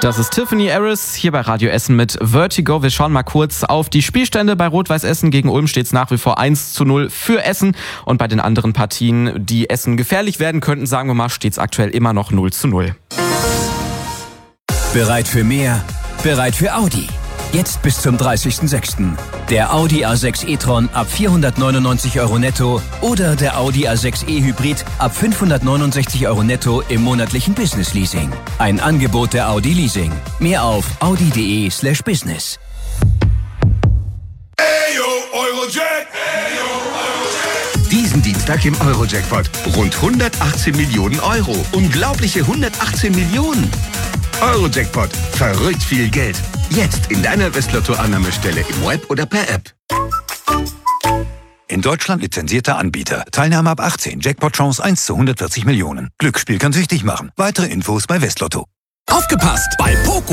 Das ist Tiffany Harris hier bei Radio Essen mit Vertigo. Wir schauen mal kurz auf die Spielstände. Bei Rot-Weiß Essen gegen Ulm steht es nach wie vor 1:0 für Essen. Und bei den anderen Partien, die Essen gefährlich werden könnten, sagen wir mal, steht es aktuell immer noch 0:0. Bereit für mehr? Bereit für Audi. Jetzt bis zum 30.06. Der Audi A6 e-tron ab 499 € netto oder der Audi A6 e-Hybrid ab 569 € netto im monatlichen Business-Leasing. Ein Angebot der Audi Leasing. Mehr auf audi.de/business. Diesen Dienstag im Euro-Jackpot. Rund 118 Millionen €. Unglaubliche 118 Millionen. Euro-Jackpot. Verrückt viel Geld. Jetzt in deiner Westlotto-Annahmestelle im Web oder per App. In Deutschland lizenzierter Anbieter. Teilnahme ab 18. Jackpot-Chance 1:140 Millionen. Glücksspiel kann süchtig machen. Weitere Infos bei Westlotto. Aufgepasst! Bei Poco